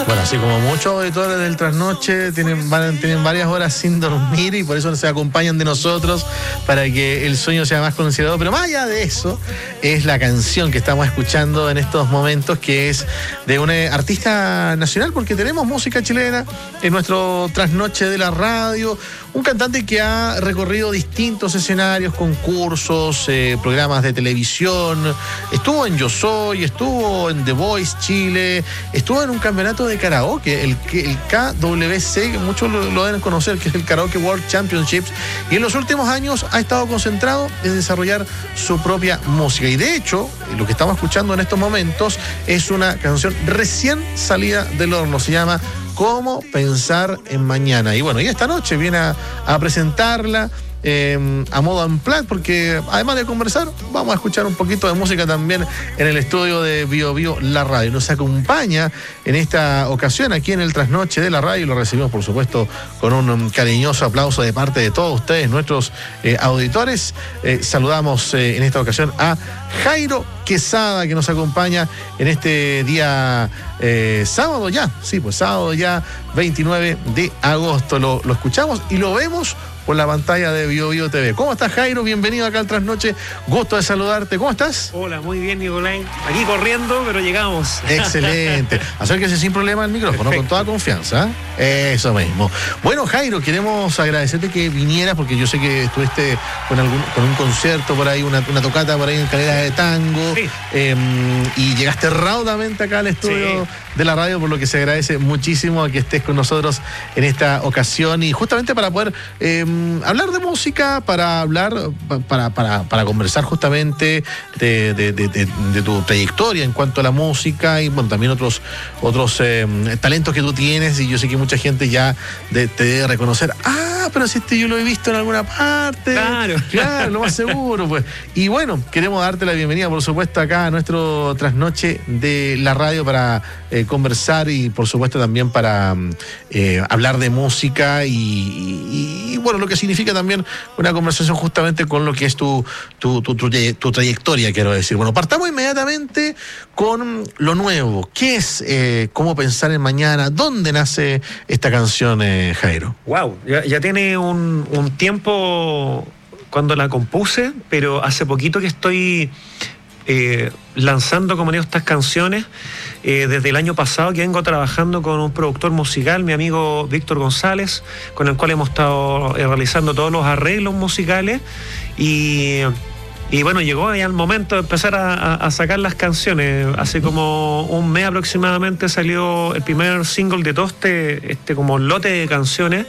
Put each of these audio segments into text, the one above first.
Bueno, así como muchos auditores del Trasnoche tienen varias horas sin dormir y por eso se acompañan de nosotros para que el sueño sea más conciliador. Pero más allá de eso, es la canción que estamos escuchando en estos momentos, que es de un artista nacional, porque tenemos música chilena en nuestro Trasnoche de la radio. Un cantante que ha recorrido distintos escenarios, concursos, programas de televisión. Estuvo en Yo Soy, estuvo en The Voice Chile, estuvo en un campeonato de karaoke, el KWC, que muchos lo deben conocer, que es el Karaoke World Championships. Y en los últimos años ha estado concentrado en desarrollar su propia música. Y de hecho, lo que estamos escuchando en estos momentos es una canción recién salida del horno. Se llama Cómo pensar en mañana. Y bueno, y esta noche viene a presentarla a modo unplugged, porque además de conversar, vamos a escuchar un poquito de música también en el estudio de Bio Bio La Radio. Nos acompaña en esta ocasión aquí en el Trasnoche de la Radio y lo recibimos, por supuesto, con un cariñoso aplauso de parte de todos ustedes, nuestros auditores. Saludamos en esta ocasión a Jairo Quesada, que nos acompaña en este día sábado ya, sí, pues sábado ya, 29 de agosto. Lo escuchamos y lo vemos por la pantalla de Bio Bio TV. ¿Cómo estás, Jairo? Bienvenido acá al Trasnoche. Gusto de saludarte. ¿Cómo estás? Hola, muy bien, Nicolás. Aquí corriendo, pero llegamos. Excelente. Acérquese sin problema al micrófono, perfecto, con toda confianza. Eso mismo. Bueno, Jairo, queremos agradecerte que vinieras, porque yo sé que estuviste con un concierto por ahí, una tocata por ahí en Calera de Tango. Sí. Y llegaste raudamente acá al estudio de la radio, por lo que se agradece muchísimo que estés con nosotros en esta ocasión y justamente para poder hablar de música, para conversar justamente de tu trayectoria en cuanto a la música y bueno, también otros talentos que tú tienes, y yo sé que mucha gente ya te debe reconocer. Pero si yo lo he visto en alguna parte. Claro, lo más seguro, pues. Y bueno, queremos darte la bienvenida, por supuesto, acá a nuestro Trasnoche de la radio para conversar y por supuesto también para hablar de música y bueno, lo que significa también una conversación justamente con lo que es tu trayectoria, quiero decir. Bueno, partamos inmediatamente con lo nuevo. ¿Qué es Cómo pensar en mañana? ¿Dónde nace esta canción, Jairo? Wow, ya tiene un tiempo cuando la compuse, pero hace poquito que estoy lanzando, como digo, estas canciones. Desde el año pasado que vengo trabajando con un productor musical, mi amigo Víctor González, con el cual hemos estado realizando todos los arreglos musicales y bueno, llegó ya el momento de empezar a sacar las canciones. Hace como un mes aproximadamente salió el primer single de todo este como lote de canciones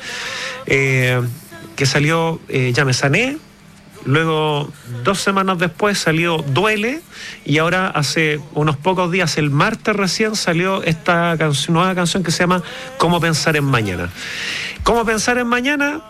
que salió Ya me sané. Luego, 2 semanas después salió Duele, y ahora hace unos pocos días, el martes recién, salió esta nueva canción que se llama Cómo pensar en mañana. Cómo pensar en mañana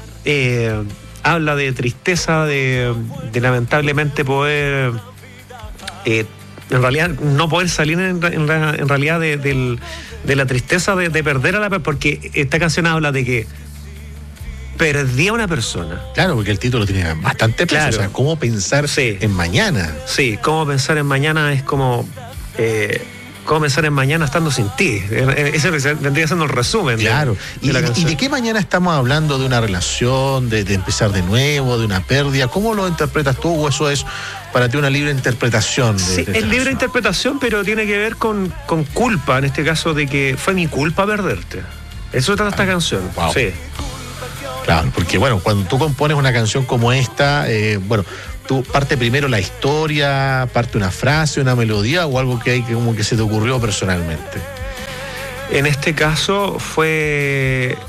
habla de tristeza, de lamentablemente poder, en realidad no poder salir en realidad de la tristeza de perder a la persona, porque esta canción habla de que perdí a una persona. Claro, porque el título tiene bastante peso. Claro. O sea, ¿cómo pensar en mañana? Sí, cómo pensar en mañana es como cómo pensar en mañana estando sin ti. Ese vendría siendo el resumen. Claro. ¿Y de qué mañana estamos hablando? ¿De una relación? ¿De empezar de nuevo? ¿De una pérdida? ¿Cómo lo interpretas tú? ¿O eso es para ti una libre interpretación? Sí, es libre interpretación, pero tiene que ver con culpa, en este caso, de que fue mi culpa perderte. Eso trata esta canción. Wow. Sí. Claro, porque bueno, cuando tú compones una canción como esta, bueno, tú parte primero la historia, parte una frase, una melodía o algo que como que se te ocurrió personalmente. En este caso fue...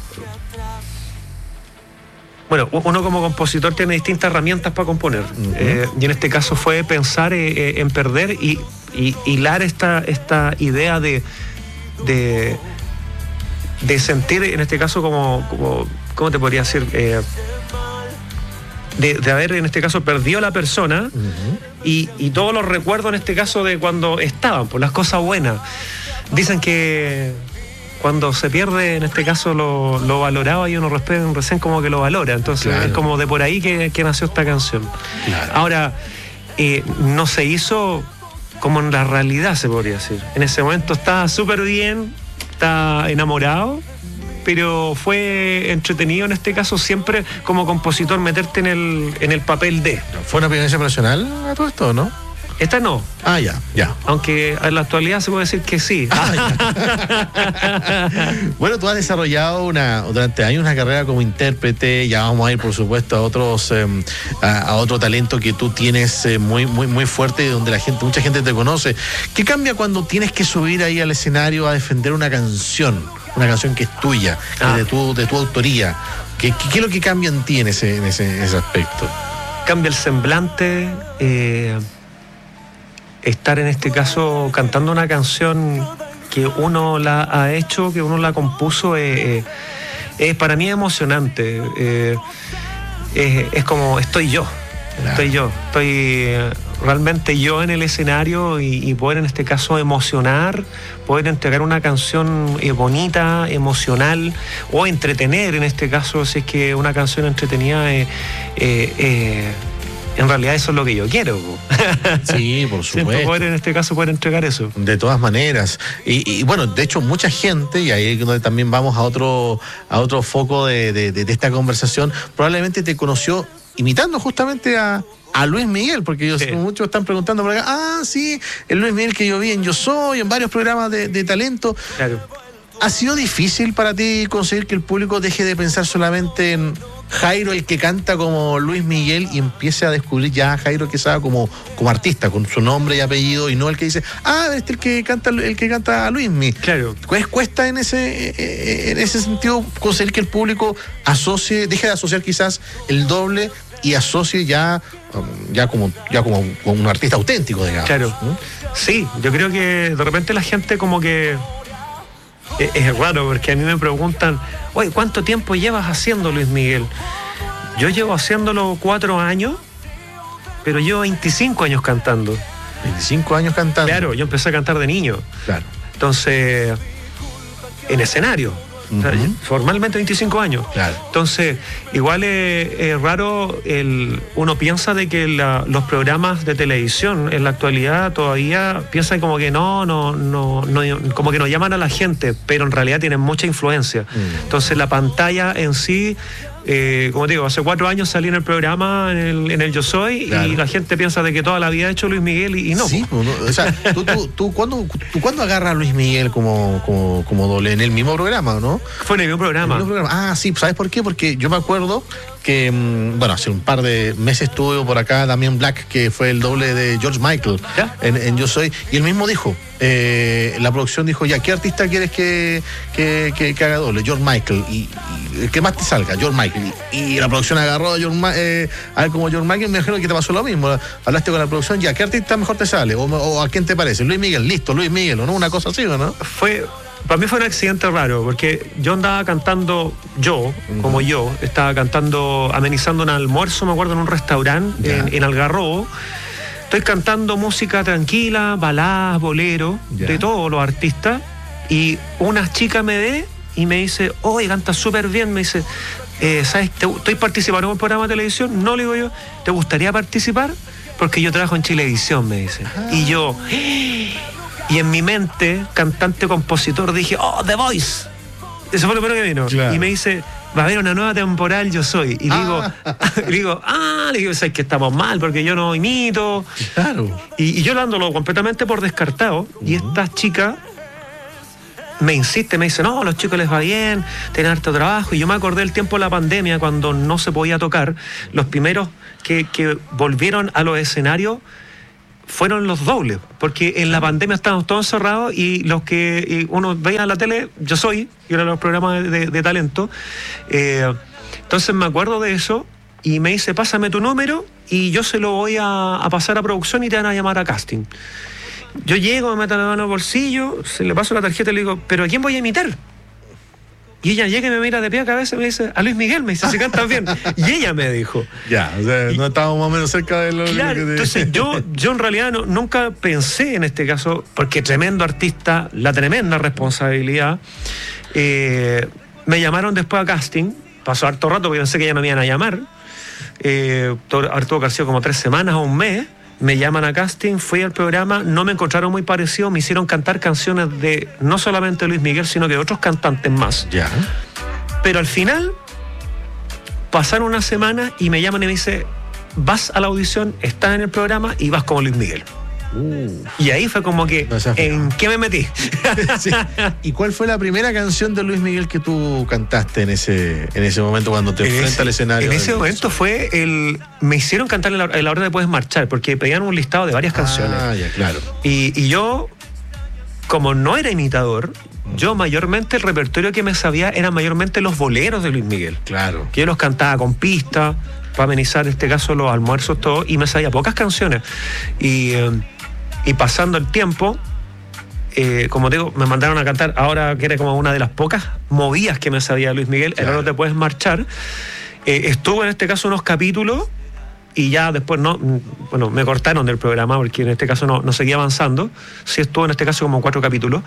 Bueno, uno como compositor tiene distintas herramientas para componer. Y en este caso fue pensar en perder y hilar esta idea de sentir, en este caso, como ¿cómo te podría decir? De haber, en este caso, perdido a la persona y todos los recuerdos, en este caso, de cuando estaban, por las cosas buenas. Dicen que cuando se pierde, en este caso, lo valoraba y uno recién como que lo valora. Entonces, claro, es como de por ahí que nació esta canción. Claro. Ahora, no se hizo como en la realidad, se podría decir. En ese momento estaba súper bien, está enamorado, pero fue entretenido en este caso siempre como compositor meterte en el papel de. ¿Fue una experiencia profesional a todo esto, no? Esta no. Ah, ya. Aunque en la actualidad se puede decir que sí. Bueno, tú has desarrollado durante años una carrera como intérprete. Ya vamos a ir, por supuesto, a otros a otro talento que tú tienes muy fuerte y donde mucha gente te conoce. ¿Qué cambia cuando tienes que subir ahí al escenario a defender una canción que es tuya, que es de tu autoría? ¿Qué es lo que cambia en ti en ese aspecto? Cambia el semblante. Estar en este caso cantando una canción que uno la ha hecho, que uno la compuso, para mí emocionante. Es como estoy yo. Claro. Estoy realmente yo en el escenario y poder en este caso emocionar, poder entregar una canción bonita, emocional o entretener en este caso, si es que una canción entretenida en realidad eso es lo que yo quiero. Sí, por supuesto. Siento poder en este caso poder entregar eso. De todas maneras. Y bueno, de hecho mucha gente, y ahí es donde también vamos a otro foco de esta conversación, probablemente te conoció imitando justamente a Luis Miguel, porque muchos están preguntando por acá, sí, el Luis Miguel que yo vi en Yo Soy, en varios programas de talento. Claro. ¿Ha sido difícil para ti conseguir que el público deje de pensar solamente en Jairo, el que canta como Luis Miguel, y empiece a descubrir ya a Jairo Quesada como artista, con su nombre y apellido, y no el que dice, el que canta a Luis Miguel? Claro. ¿Cuesta en ese sentido conseguir que el público deje de asociar quizás el doble y asocie ya como un artista auténtico, digamos? Claro. Sí, yo creo que de repente la gente como que es raro, porque a mí me preguntan, oye, ¿cuánto tiempo llevas haciendo Luis Miguel? Yo llevo haciéndolo 4 años, pero llevo 25 años cantando. 25 años cantando. Claro, yo empecé a cantar de niño. Claro. Entonces, en escenario. O sea, formalmente 25 años. Claro. Entonces, igual es raro, uno piensa de que los programas de televisión en la actualidad todavía piensan como que no, como que no llaman a la gente, pero en realidad tienen mucha influencia. Entonces, la pantalla en sí, como te digo, hace 4 años salí en el programa, en el Yo Soy, claro, y la gente piensa de que toda la vida ha hecho Luis Miguel y no. Sí, o sea, ¿tú cuándo agarras a Luis Miguel como doble? En el mismo programa, ¿no? Fue en el mismo programa. Sí, ¿sabes por qué? Porque yo me acuerdo que, hace un par de meses estuvo por acá Damián Black, que fue el doble de George Michael en Yo Soy, y él mismo dijo, la producción dijo, ¿qué artista quieres que haga doble? George Michael, y el que más te salga, George Michael, y la producción agarró a ver como George Michael. Me imagino que te pasó lo mismo, hablaste con la producción, ¿qué artista mejor te sale? O ¿a quién te parece? Luis Miguel, listo, Luis Miguel, ¿o no? Una cosa así, ¿o no? Para mí fue un accidente raro, porque yo andaba cantando, estaba cantando, amenizando un almuerzo, me acuerdo, en un restaurante en Algarrobo. Estoy cantando música tranquila, baladas, boleros, de todos los artistas, y una chica me ve y me dice, oye, cantas súper bien, me dice, ¿sabes? ¿Estoy participando en un programa de televisión? No, le digo yo, ¿te gustaría participar? Porque yo trabajo en Chilevisión, me dice. Y yo... Y en mi mente, cantante, compositor, dije, The Voice. Eso fue lo primero que vino. Claro. Y me dice, va a haber una nueva temporada Yo Soy. Y digo, ¿sabes que estamos mal? Porque yo no imito. Claro. Y yo dándolo completamente por descartado. Y esta chica me insiste, me dice, no, a los chicos les va bien, tienen harto trabajo. Y yo me acordé del tiempo de la pandemia, cuando no se podía tocar. Los primeros que volvieron a los escenarios fueron los dobles, porque en la pandemia estábamos todos encerrados, y los que uno veía en la tele, Yo Soy, y eran los programas de talento. Entonces me acuerdo de eso, y me dice, pásame tu número, y yo se lo voy a pasar a producción y te van a llamar a casting. Yo llego, me meto la mano en el bolsillo, se le paso la tarjeta y le digo, ¿pero a quién voy a imitar? Y ella llega y me mira de pie a cabeza y me dice, a Luis Miguel, me dice, si cantas bien. Y ella me dijo. O sea, no estábamos más o menos cerca de lo claro, que entonces yo en realidad nunca pensé en este caso, porque tremendo artista, la tremenda responsabilidad. Me llamaron después a casting, pasó harto rato porque pensé que ya no me iban a llamar. Arturo García como 3 semanas o un mes. me llaman a casting, fui al programa, no me encontraron muy parecido, me hicieron cantar canciones de no solamente Luis Miguel, sino que de otros cantantes más. Ya. Pero al final, pasaron una semana y me llaman y me dicen, vas a la audición, estás en el programa y vas como Luis Miguel. Y ahí fue como que, ¿en qué me metí? Sí. ¿Y cuál fue la primera canción de Luis Miguel que tú cantaste en ese momento cuando te enfrentas al escenario? En ese momento me hicieron cantar en la hora de Puedes Marchar, porque pedían un listado de varias canciones. Ah, ya, claro. Y yo, como no era imitador, yo mayormente el repertorio que me sabía eran mayormente los boleros de Luis Miguel. Claro. Que yo los cantaba con pista, para amenizar en este caso los almuerzos, todo, y me sabía pocas canciones. Y pasando el tiempo, como digo, me mandaron a cantar, ahora que era como una de las pocas movidas que me sabía Luis Miguel, claro. Ahora no te puedes marchar. Estuvo en este caso unos capítulos y ya después me cortaron del programa porque en este caso no seguía avanzando. Sí estuvo en este caso como 4 capítulos.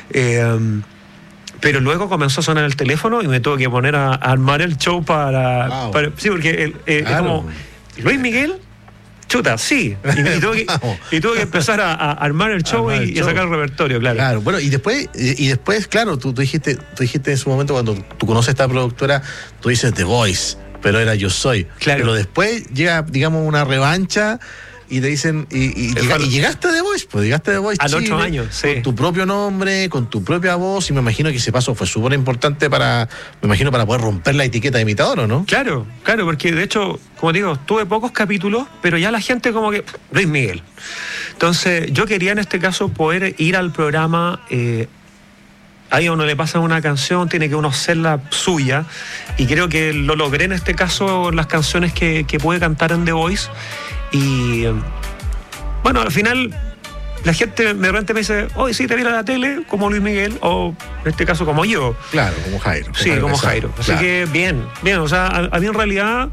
Pero luego comenzó a sonar el teléfono y me tuve que poner a armar el show para sí, porque claro. Es como Luis Miguel. Chuta, sí. Y tuve que empezar a armar el show y a sacar el repertorio, claro. Claro, bueno, y después claro, tú dijiste en su momento, cuando tú conoces a esta productora, tú dices The Voice, pero era Yo Soy. Claro. Pero después llega, digamos, una revancha y te dicen, y llegaste a The Voice, pues llegaste a The Voice al Chile, 8 años, sí. Con tu propio nombre, con tu propia voz, y me imagino que ese paso fue súper importante para poder romper la etiqueta de imitador, ¿o no? Claro, porque de hecho, como digo, tuve pocos capítulos, pero ya la gente como que, Luis Miguel. Entonces, yo quería en este caso poder ir al programa, ahí a uno le pasa una canción, tiene que uno hacer la suya, y creo que lo logré en este caso, las canciones que pude cantar en The Voice. Y bueno, al final la gente de repente me dice, oye, sí, te viene a la tele como Luis Miguel, o en este caso como yo. Claro, como Jairo. Sí, como Jairo. Así que bien, o sea, a mí en realidad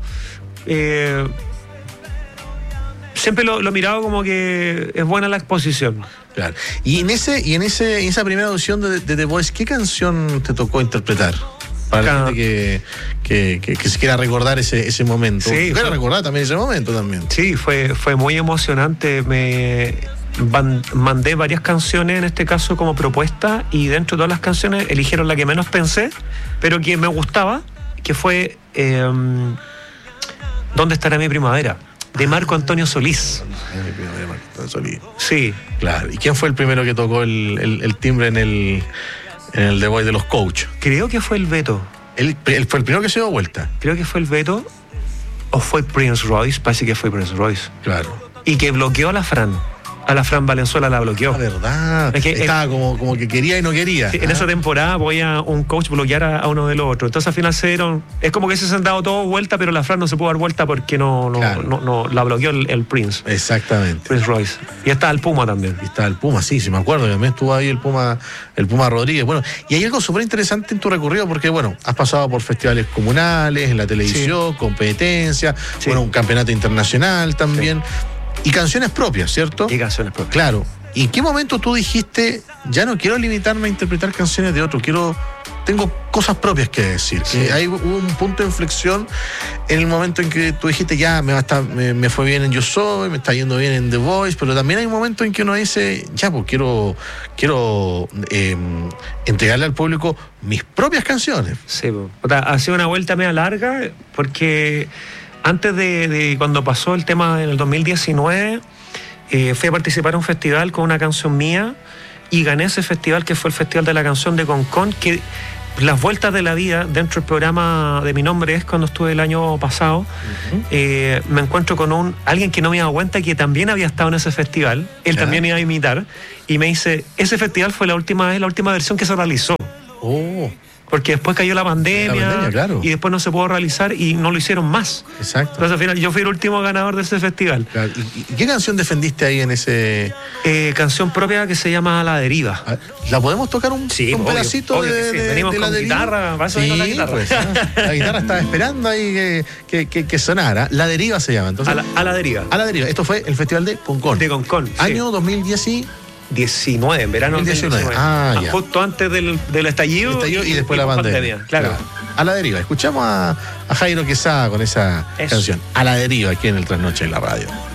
siempre lo he mirado como que es buena la exposición. Claro. Y en esa primera audición de The Voice, ¿qué canción te tocó interpretar? Para la gente que se quiera recordar ese momento. Sí, quiera recordar también ese momento también. Sí, fue muy emocionante. Me mandé varias canciones en este caso como propuesta, y dentro de todas las canciones eligieron la que menos pensé, pero que me gustaba, que fue ¿Dónde estará mi primavera? De Marco Antonio Solís. Mi primavera, Marco Antonio Solís. Sí. Claro. ¿Y quién fue el primero que tocó el timbre en el The Voice de los Coach? Creo que fue el Beto. ¿Él fue el primero que se dio vuelta? Creo que fue el Beto, o fue Prince Royce, parece que fue Prince Royce. Claro. Y que bloqueó a la Fran Valenzuela, la bloqueó. La verdad. Es que estaba como que quería y no quería. Sí, en esa temporada voy a un coach bloquear a uno de los otros. Entonces al final es como que se han dado todo vuelta, pero la Fran no se pudo dar vuelta porque no la bloqueó el Prince. Exactamente. Prince Royce. Y estaba el Puma también. Y estaba el Puma, sí me acuerdo que también estuvo ahí el Puma Rodríguez. Bueno, y hay algo súper interesante en tu recorrido, porque bueno, has pasado por festivales comunales, en la televisión, competencias, bueno, un campeonato internacional también. Sí. Y canciones propias, ¿cierto? Y canciones propias. Claro. ¿Y en qué momento tú dijiste, ya no quiero limitarme a interpretar canciones de otro, tengo cosas propias que decir? Sí. Que hubo un punto de inflexión en el momento en que tú dijiste, ya me fue bien en Yo Soy, me está yendo bien en The Voice, pero también hay un momento en que uno dice, ya, pues quiero entregarle al público mis propias canciones. Sí, ha sido una vuelta media larga, porque antes de cuando pasó el tema en el 2019, fui a participar en un festival con una canción mía y gané ese festival, que fue el Festival de la Canción de Concón, que las vueltas de la vida dentro del programa de Mi Nombre Es, cuando estuve el año pasado, me encuentro con alguien que no me había dado cuenta que también había estado en ese festival, él también iba a imitar, y me dice, ese festival fue la última versión que se realizó. Oh. Porque después cayó la pandemia, claro. Y después no se pudo realizar y no lo hicieron más. Exacto. Entonces al final yo fui el último ganador de ese festival. Claro. ¿Y qué canción defendiste ahí en ese...? Canción propia que se llama La Deriva. ¿La podemos tocar un pedacito obvio de, sí. de, venimos de con la guitarra, vas a venir con la guitarra. Pues, la guitarra estaba esperando ahí que sonara. La Deriva se llama. Entonces, a la Deriva. A la Deriva. Esto fue el Festival de Concón. De Concón, Año 2019, en verano 2019. Ya. Justo antes del estallido y después la pandemia. Claro. A la Deriva. Escuchamos a Jairo Quesada con esa canción. A la Deriva, aquí en el Trasnoche en la radio.